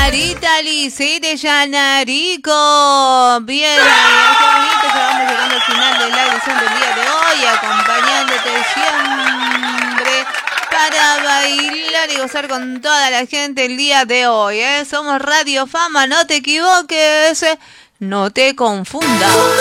Marita Yanarico. Bien, qué bonito, ya vamos llegando al final de la edición del día de hoy, acompañándote siempre para bailar y gozar con toda la gente el día de hoy, ¿eh? Somos Radio Fama, no te equivoques, no te confundas.